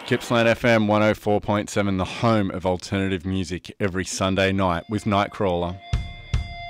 Gippsland FM 104.7, the home of alternative music every Sunday night with Nightcrawler.